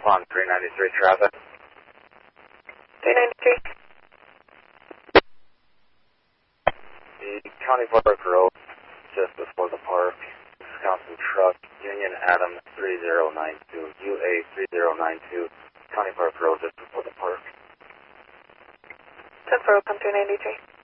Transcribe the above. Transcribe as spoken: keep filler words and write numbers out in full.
on three ninety-three traffic. three ninety-three. The County Park Road, just before the park, Wisconsin truck, Union Adams three zero nine two, U A three zero nine two, County Park Road, just before the park. ten four, come three ninety-three.